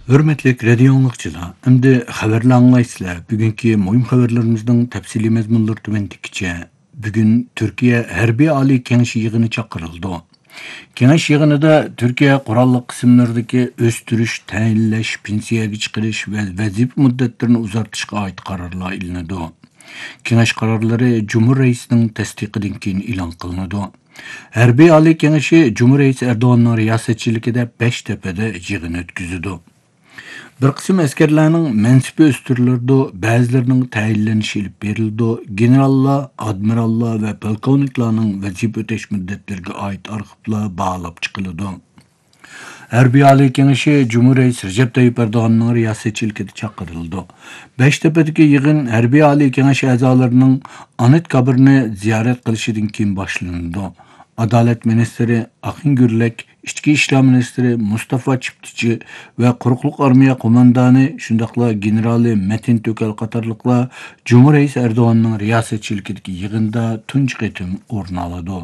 Hürmetlik radio anlıqçılar, endi xabarlar anlaysızlar. Bugünkü mühim xabarlarımızdan tafsili mezmunlar tüventikçe. Bugün Türkiye Harbiy Ali Kengashi yig'ini chaqirildi. Kengash yig'inida Türkiye qurolli qismlardagi o'stirish, tayinlash, pensiyaga chiqarish va vazifa muddatlarini uzartishga oid qarorlar ilinadi. Kengash qarorlari Cumhur Reisining tasdiqidan keyin e'lon qilinadi. Harbiy Ali Kengashi Cumhur Reisi Erdo'g'anning riyosatchiligida Beştepe'de yig'in o'tkazdi. Bir qism askarlarning mansibi o'stirildi, ba'zilarining tayinlanishi ilib berildi. Generallar, admirallar va polkovniklarning vazifa o'tash muddatlariga oid arxivlar bog'lab chiqildi. Harbiy Ali Kengashi Cumhur Reisi Recep Tayyip Erdo'g'anning riyosatchiligida chaqirildi. Beştepe'dagi yig'in Harbiy Ali Kengashi a'zolarining Anıt qabrini ziyorat qilishidan keyin boshlandi. Adalet Ministri Akın Gürlek, İçki İşler Ministri Mustafa Çiptici ve Quruqluq Armiya Komandani şundaqla Generali Metin Tökel qatarlıqlar Cumhur Reisi Erdoğan'ның riyasatçilikidagi yig'inda tunji qitim o'rin oladi.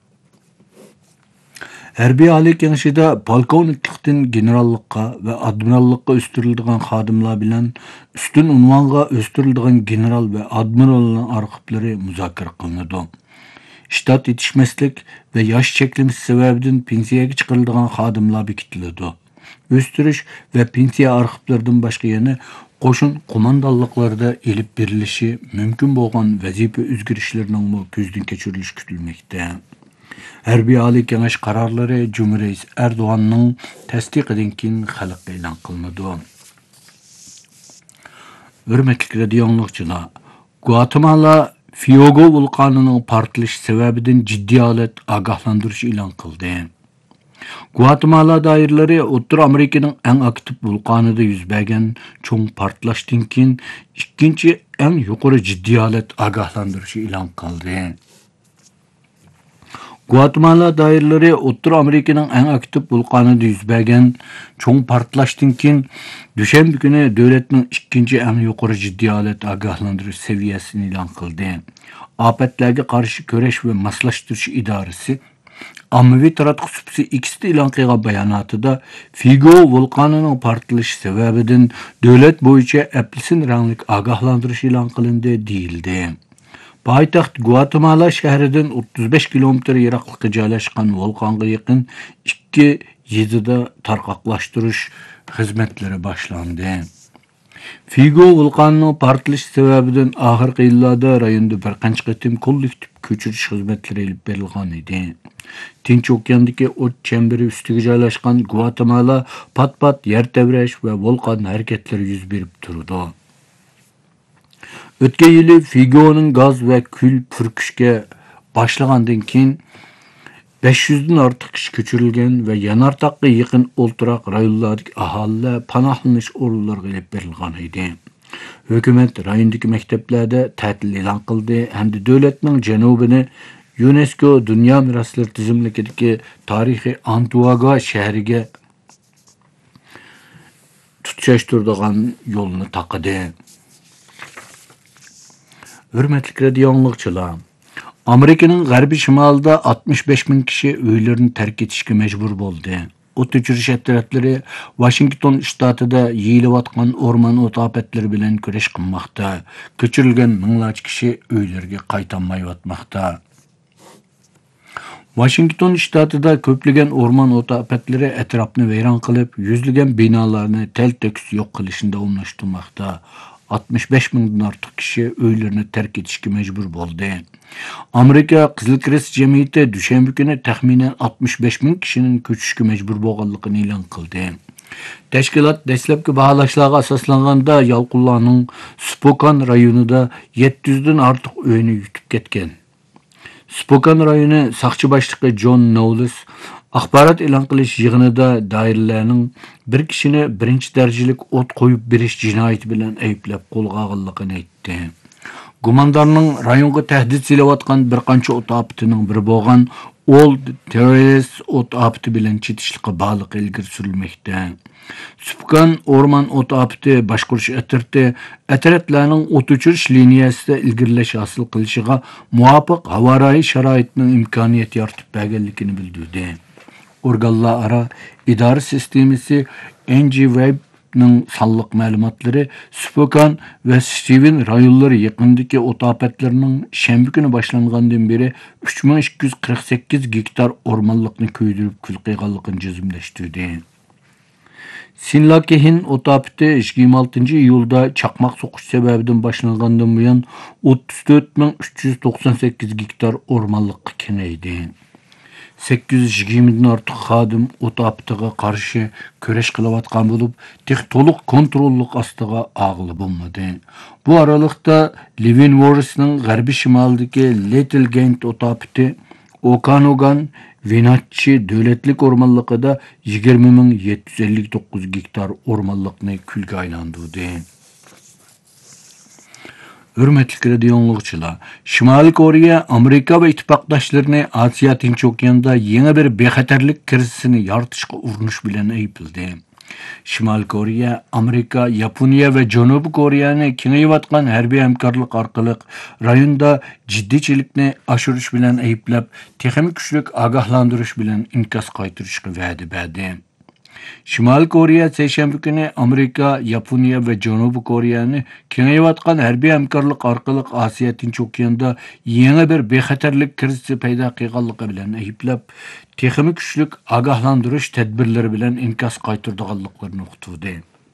Harbiy Ali Kengashida polkovniklikdan generallikqa va admirallikqa o'stiriladigan xodimlar bilan ustun unvonga o'stiriladigan general va admirallarning arxivlari muzokara qilinadi. Ştat yetişmeslik ve yaş çeklimisi sebebinden pensiyaga chiqariladigan xodimlar bekitiladi. O'stirish ve pensiya arxivlaridan boshqa yana qo'shin qo'mondonliklarida elib berilishi mumkin bo'lgan vazifa o'zgarishlarning ko'zdan kechirilishi kutilmoqda. Harbiy Ali Kengash qarorlari Cumhur Reisi Erdo'g'anning tasdiqidan keyin xalqqa e'lon qilinadi. Hurmatli radio anlıqçılar, Guatemala Fuego vulqonining portlashi sababidan jiddiy holat ogohlantirish e'lon qildi. Guatemala doiralari O'rta Amerikaning eng aktiv vulqonida yuz bergan cho'ng portlashdan keyin ikkinchi eng yuqori jiddiy holat ogohlantirish e'lon qildi. Guatemala doiralari O'rta Amerikaning eng aktiv vulqonida yuz bergan cho'ng portlashdan keyin dushanba kuni davlatning ikkinchi eng yuqori jiddiy holat ogohlantirish saviyasini e'lon qildi. Ofatlarga qarshi kurash va moslashtirish idorasi ommaviy taratquv supsi X'da e'lon qilgan bayonotida Fuego vulqonining portlashi sababidan davlat bo'yicha apelsin rangli ogohlantirish e'lon qilindi deyildi. Poytaxt Guatemala shahridan 35 kilometr yiroqlikda joylashgan vulqonga yaqin 2 yezida tarqoqlashtirish xizmatlari boshlandi. Fuego vulqonining portlashi sababidan oxirgi yillarda rayonda bir qancha qitim kollektiv ko'chirish xizmatlari olib berilgan edi. Tinch okeandagi o't chemberi ustiga joylashgan Guatemala pat-pat yer tevrash va vulqon harakatlari yuz berib turdi. O'tgan yili Fuegoning gaz va kul purkishga boshlagandan keyin 500 dan ortiq kishi ko'chirilgan va Yanartaqqa yaqin o'ltiroq rayonlardagi aholilar panohlanish o'rinlariga olib berilgan edi. Hukumat rayondagi maktablarda ta'til e'lon qildi hamda davlatning janubini UNESCO Dunyo meroslari tizimligidagi tarixiy Antuaga shahriga tutashtiradigan yo'lni taqidi. Hurmatli radio anlıqçılar, Amerika'nın g'arbiy shimolida 65 ming kishi uylarini tark etishga majbur bo'ldi. O't o'chirish taraflari Washington shtatida yeyilayotgan o'rmon o't ofatlari bilan kurash qilmoqda. Ko'chirilgan minglarcha kishi uylariga qaytolmayotmoqda. Washington shtatida ko'plagan o'rmon o't ofatlari atrofni vayron qilib, yuzlagan binolarni tel-to'kis yo'q qilishda davom 65 mingdan ortiq kishi uylarini tark etishga majbur bo'ldi. Amerika Qizil Kirest jamiyati dushanba kuni taxminan 65 ming kishining ko'chishga majbur bo'lganligini e'lon qildi. Tashkilot dastlabki baholashlarga asoslanganda Yalqullarning Spokane rayonida 700 dan ortiq uyni yutib ketgan. Spokane rayoni soqchi boshlig'i John Knowles axborot e'lon qilish yig'inida doiralarning bir kishini birinchi darajalik o't qo'yib berish jinoyati bilan ayblab qo'lga olganligini aytdi. Gumondorning rayonga tahdid silayotgan bir qancha o't ofatining biri bo'lgan Old Terrace o't ofati bilan chetishlikqa bog'liq ilgari surilmoqda. Spokane o'rmon o't ofati boshqarish atroflarning o't o'chirish liniyasida ilgirlash hosil qilishiga muvofiq havoyi sharoitning imkoniyat yaratib berganligini bildirdi. Organlararo idora sistemasi NGWeb agentlikning sonliq ma'lumotlari Spokane ve Steven rayonları yaqindagi o't ofatlarining shanba kuni boshlangandan beri 3248 gektar o'rmonliqni kuydirib kul qilganligini jazmlashtirdi. Sinlakehin o't ofati 26 iyulda chaqmoq so'qish sababidan boshlangandan buyon 34398 gektar o'rmonliqqa kengaydi. 820 dan ortiq xodim o't ofatiga qarshi kurash qilayotgan bo'lib, to'liq kontrollik ostiga og'ili bo'lmadi. Bu oralikda Leavenworthning g'arbiy shimolidagi Little Gant o't ofati Okanogan Wenatchee davlatlik o'rmonliqida 20.759 gektar o'rmonliqni kulga aylantirdi. Hürmetli radio dinləyicilər, Şimali Koreya Amerika ve ittifaqdaşlarını Asiya Tinch okeanida yeni bir bexatarlik krizisini yaratışqa urinish bilan aybladi. Şimali Koreya, Amerika, Yaponiya ve Janubiy Koreyani kengayayotgan harbiy hamkorlik orqali rayonda jiddichilikni oshirish bilan ayblab, texnik kuchlik ogohlantirish bilan inkas qaytarishga va'da berdi. Şimali Koreya seshanba kuni Amerika, Yaponiya ve Janubiy Koreyani kengayayotgan harbiy hamkorlik orqali Asiya Tinch okeanida yeni bir bexatarlik krizisi paydo qilganligi bilan ayblab, texnik kuchlik ogohlantirish tadbirlari bilan inkas qaytardiganliklarini uqtirdi.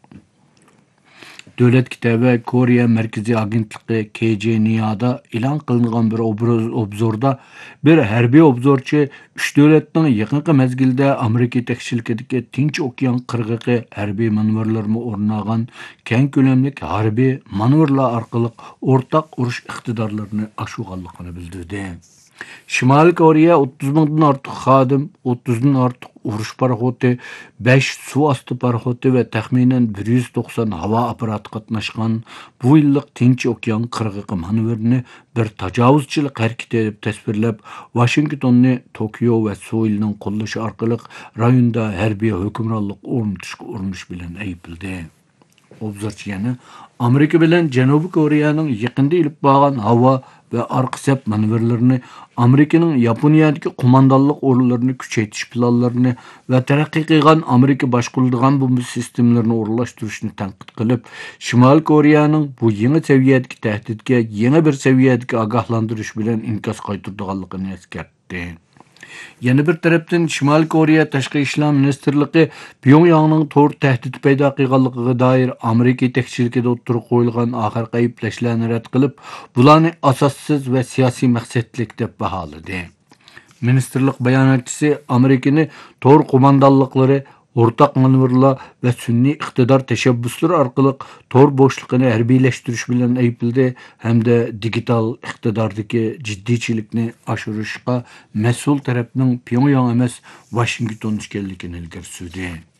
Devlet Kitabi Koreya Merkezi Agentligi KJNA'da e'lon qilingan bir obzorda bir harbiy obzorchi 3 davlatning yaqinqi mezgilda Amerika yetakchiligidagi Tinch okean qirg'og'i harbiy manevrlarni o'rnagan keng ko'lamli harbiy manevrlar orqali o'rtaq urush iqtidorlarini oshirganligini bildirdi. Şimali Koreya 30 mingdan ortiq xodim, 30 dan ortiq urush paraxoti, 5 suv osti paraxoti ve taxminan 190 havo aparatı qatnashgan bu yillik Tinch okean qirg'og'i manevrini bir tajovuzchilik harakati deb tasvirlab, Washingtonni Tokyo ve Seulning qo'llashi orqali rayonda harbiy hukmronlik o'rnatishga urinish bilan aybladi. Obzorchi yana Amerika bilan Janubiy Koreyaning yaqinda ilib borgan havo ve arka sep manevrlarını, Amerika'nın Yaponiyadaki kumandanlık ordularını küçeytiş planlarını ve terakki qilgan Amerika başkurulduğun bu sistemlerini orlaştırışını tanqid qilib, Şimali Koreyanın bu yeni seviyedeki tehditke yeni bir seviyedeki agahlandırış bilen inkas qaytırdıqanlıqını eskertti. Yeni bir tarafdan Şimali Koreya Tashqi ishlar Ministerligi Pyongyangning to'g'ri tahdid paydo qilganligiga doir Amerika yetakchiligida o'tirib qo'yilgan oxirgi ayblashlarni rad qilib, bularni asossiz va siyosiy maqsadlik deb baholadi. Ministerlik bayonotchisi Amerikani to'g'ri qo'mondonliklari o'rtaq manevrlar ve sunniy iqtidor tashabbuslari orqali to'r bo'shliqini harbiylashtirish bilan aybladi hamda digital iqtidordagi jiddiychilikni oshirishga mas'ul tarafning Pyongyang emas, Washington ekanligini ilgari surdi.